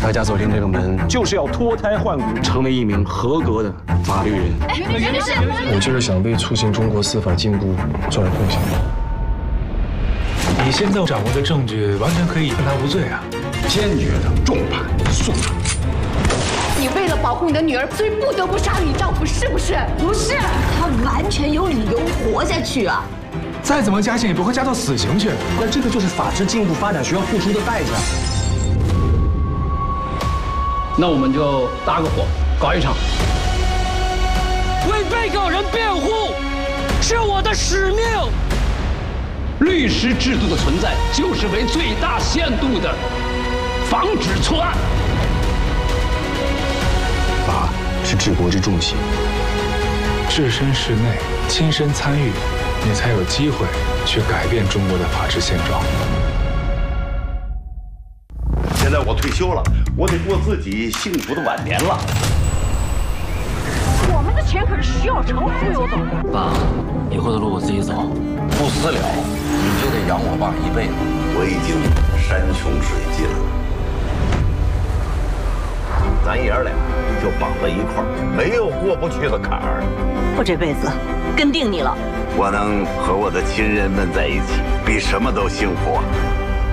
大家走进这个门，就是要脱胎换骨，成为一名合格的法律人。 我就是想为促进中国司法进步做点贡献。 你现在掌握的证据完全可以判他无罪啊！ 坚决的重判肃处。 你为了保护你的女儿，所以不得不杀了你丈夫，是不是？ 不是，他完全有理由活下去啊！ 再怎么加刑也不会加到死刑去。 那这个就是法治进步发展需要付出的代价。那我们就搭个伙，搞一场。 为被告人辩护是我的使命。 律师制度的存在，就是为最大限度的防止错案。 法是治国之重器， 置身事内，亲身参与，你才有机会去改变中国的法治现状。 现在我退休了，我得过自己幸福的晚年了。 我们的钱可是徐小成忽悠走的。 爸，以后的路我自己走， 不私了，你就得养我爸一辈子。我已经山穷水尽了，咱爷俩就绑在一块儿，没有过不去的坎儿。 我这辈子跟定你了。 我能和我的亲人们在一起，比什么都幸福。